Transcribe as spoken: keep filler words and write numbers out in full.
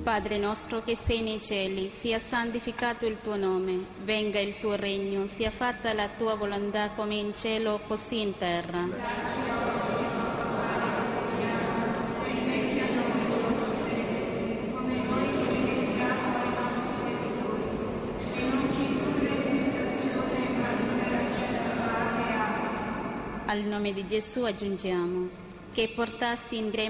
Padre nostro che sei nei cieli, sia santificato il tuo nome, venga il tuo regno, sia fatta la tua volontà come in cielo così in terra. Al nome di Gesù aggiungiamo che portasti in grembo